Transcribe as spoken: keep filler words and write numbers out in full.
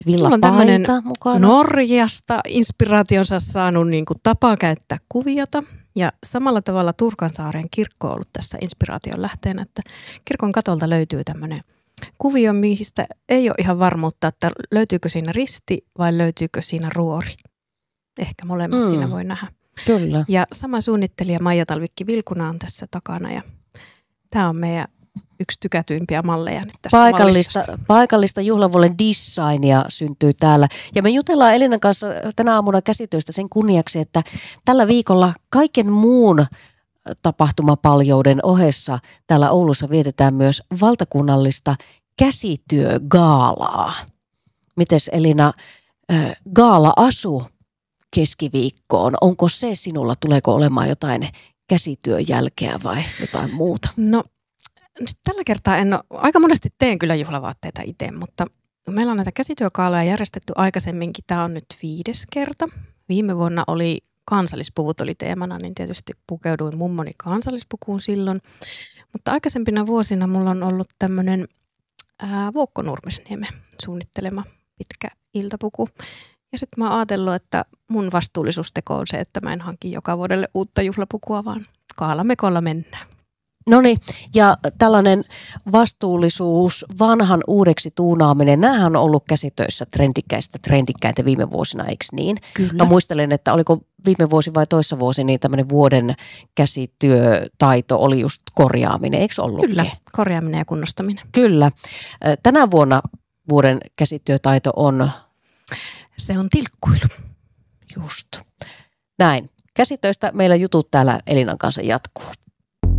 villapaita mukana. Norjasta inspiraationsa saanut niin kuin tapa käyttää kuviota. Ja samalla tavalla Turkansaaren kirkko on ollut tässä inspiraation lähteenä, että kirkon katolta löytyy tämmöinen kuvio, mistä ei ole ihan varmuutta, että löytyykö siinä risti vai löytyykö siinä ruori. Ehkä molemmat mm. siinä voi nähdä. Kyllä. Ja sama suunnittelija Maija Talvikki Vilkuna on tässä takana ja tämä on meidän yksi tykätyimpiä malleja nyt tästä paikallista, paikallista juhlavuoden designia syntyy täällä. Ja me jutellaan Elinan kanssa tänä aamuna käsitöistä sen kunniaksi, että tällä viikolla kaiken muun tapahtumapaljouden ohessa täällä Oulussa vietetään myös valtakunnallista käsityögaalaa. Mites Elina, äh, gaala-asu keskiviikkoon, onko se sinulla, tuleeko olemaan jotain käsityön jälkeä vai jotain muuta? No tällä kertaa en ole, aika monesti teen kyllä juhlavaatteita itse, mutta meillä on näitä käsityökaaloja järjestetty aikaisemminkin. Tämä on nyt viides kerta. Viime vuonna oli kansallispuvut oli teemana, niin tietysti pukeuduin mummoni kansallispukuun silloin. Mutta aikaisempina vuosina mulla on ollut tämmöinen Vuokko Nurmesniemen suunnittelema pitkä iltapuku. Ja sitten mä oon ajatellut, että mun vastuullisuusteko on se, että mä en hanki joka vuodelle uutta juhlapukua, vaan kaalamekolla mennään. No niin, ja tällainen vastuullisuus, vanhan uudeksi tuunaaminen, näähän on ollut käsitöissä trendikkäistä, trendikkäitä viime vuosina, eikö niin? Kyllä. Mä muistelen, että oliko viime vuosi vai toissa vuosi, niin tämmöinen vuoden käsityötaito oli just korjaaminen, eikö ollutkin? Kyllä, korjaaminen ja kunnostaminen. Kyllä. Tänä vuonna vuoden käsityötaito on? Se on tilkkuilu. Just. Näin. Käsitöistä meillä jutut täällä Elinan kanssa jatkuu.